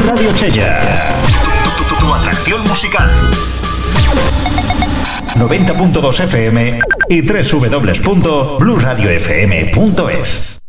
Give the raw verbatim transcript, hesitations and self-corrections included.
Radio Chella. Tu, tu, tu atracción musical. noventa punto dos F M y doble u doble u doble u punto blue radio f m punto es.